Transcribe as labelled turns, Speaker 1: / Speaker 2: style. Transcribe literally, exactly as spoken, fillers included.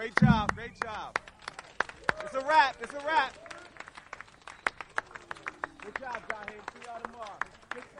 Speaker 1: Great job. Great job. It's a wrap. It's a wrap. Good job, Jaheim. See y'all tomorrow.